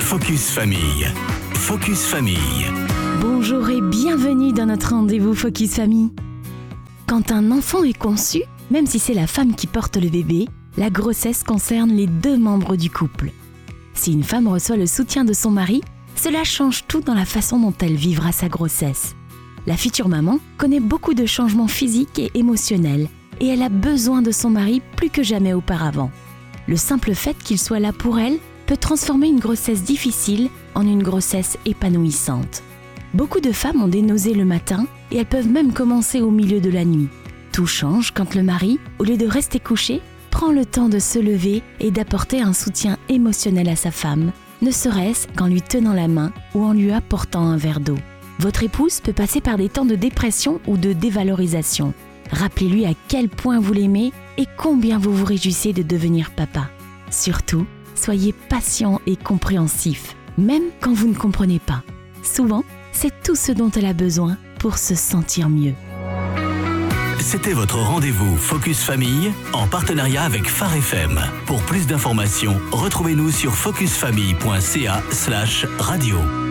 Focus Famille. Focus Famille. Bonjour et bienvenue dans notre rendez-vous Focus Famille. Quand un enfant est conçu, même si c'est la femme qui porte le bébé, la grossesse concerne les deux membres du couple. Si une femme reçoit le soutien de son mari, cela change tout dans la façon dont elle vivra sa grossesse. La future maman connaît beaucoup de changements physiques et émotionnels et elle a besoin de son mari plus que jamais auparavant. Le simple fait qu'il soit là pour elle peut transformer une grossesse difficile en une grossesse épanouissante. Beaucoup de femmes ont des nausées le matin et elles peuvent même commencer au milieu de la nuit. Tout change quand le mari, au lieu de rester couché, prend le temps de se lever et d'apporter un soutien émotionnel à sa femme, ne serait-ce qu'en lui tenant la main ou en lui apportant un verre d'eau. Votre épouse peut passer par des temps de dépression ou de dévalorisation. Rappelez-lui à quel point vous l'aimez et combien vous vous réjouissez de devenir papa. Surtout, soyez patient et compréhensif, même quand vous ne comprenez pas. Souvent, c'est tout ce dont elle a besoin pour se sentir mieux. C'était votre rendez-vous Focus Famille en partenariat avec Phare FM. Pour plus d'informations, retrouvez-nous sur focusfamille.ca/radio.